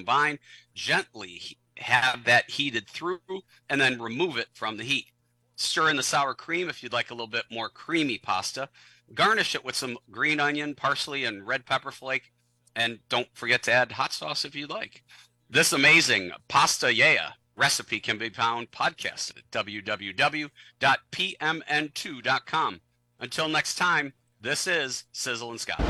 combine, gently have that heated through, and then remove it from the heat. Stir in the sour cream if you'd like a little bit more creamy pasta. Garnish it with some green onion, parsley, and red pepper flake. And don't forget to add hot sauce if you'd like. This amazing pastailla recipe can be found podcasted at www.pmn2.com. Until next time, this is Sizzle and Scott.